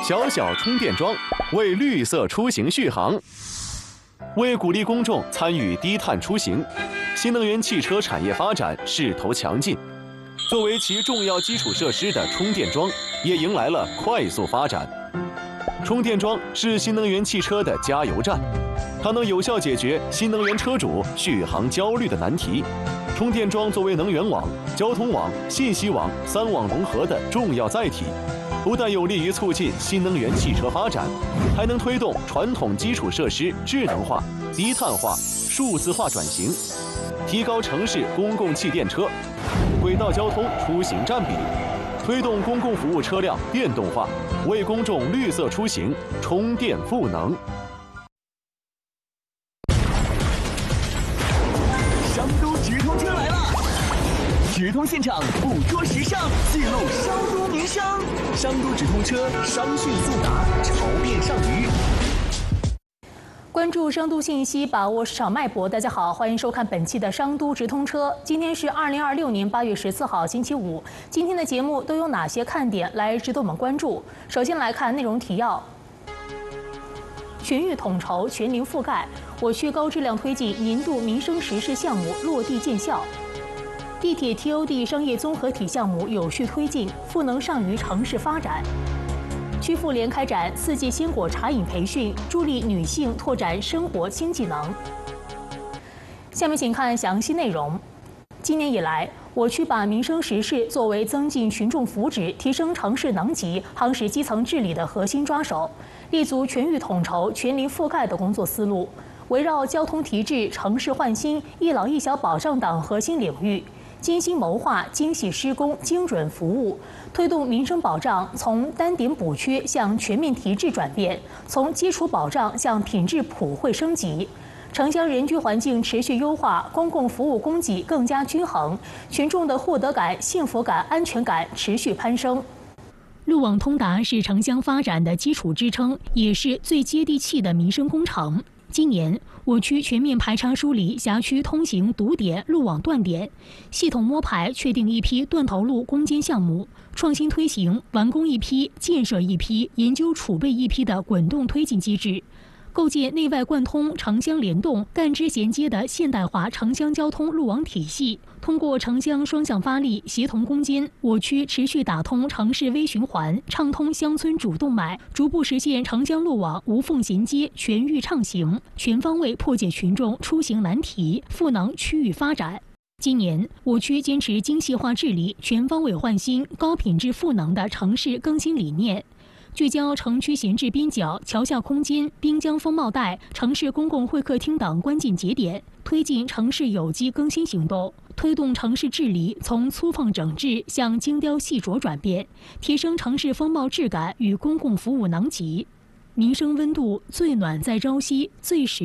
小小充电桩，为绿色出行续航。为鼓励公众参与低碳出行，新能源汽车产业发展势头强劲。作为其重要基础设施的充电桩，也迎来了快速发展。充电桩是新能源汽车的加油站，它能有效解决新能源车主续航焦虑的难题。充电桩作为能源网、交通网、信息网3网融合的重要载体，不但有利于促进新能源汽车发展，还能推动传统基础设施智能化、低碳化、数字化转型，提高城市公共汽电车、轨道交通出行占比，推动公共服务车辆电动化，为公众绿色出行充电赋能。 商都直通车来了！直通现场捕捉时尚，记录商都名声。商都直通车，商讯速达，潮变上鱼。 关注商都信息，把握市场脉搏。大家好，欢迎收看本期的商都直通车。今天是2026年8月14号，星期五。今天的节目都有哪些看点来值得我们关注？首先来看内容提要：全域统筹、全龄覆盖，我区高质量推进年度民生实事项目落地见效。地铁 TOD 商业综合体项目有序推进，赋能上虞城市发展。区妇联开展4季鲜果茶饮培训，助力女性拓展生活新技能。下面请看详细内容。今年以来，我区把民生实事作为增进群众福祉、提升城市能级、夯实基层治理的核心抓手，立足全域统筹、全龄覆盖的工作思路，围绕交通提质、城市焕新、一老一小保障等核心领域，精心谋划、精细施工、精准服务，推动民生保障从单点补缺向全面提质转变，从基础保障向品质普惠升级。城乡人居环境持续优化，公共服务供给更加均衡，群众的获得感、幸福感、安全感持续攀升。路网通达是城乡发展的基础支撑，也是最接地气的民生工程。今年，我区全面排查梳理辖区通行堵点、路网断点，系统摸排确定一批断头路攻坚项目，创新推行完工一批、建设一批、研究储备一批的滚动推进机制，构建内外贯通、城乡联动、干支衔接的现代化城乡交通路网体系。通过城乡双向发力、协同攻坚，我区持续打通城市微循环，畅通乡村主动脉，逐步实现城乡路网无缝衔接、全域畅行，全方位破解群众出行难题，赋能区域发展。今年，我区坚持精细化治理、全方位焕新、高品质赋能的城市更新理念。聚焦城区闲置边角、桥下空间、滨江风貌带、城市公共会客厅等关键节点，推进城市有机更新行动，推动城市治理从粗放整治向精雕细琢转变，提升城市风貌质感与公共服务能级。民生温度最暖在朝夕，最实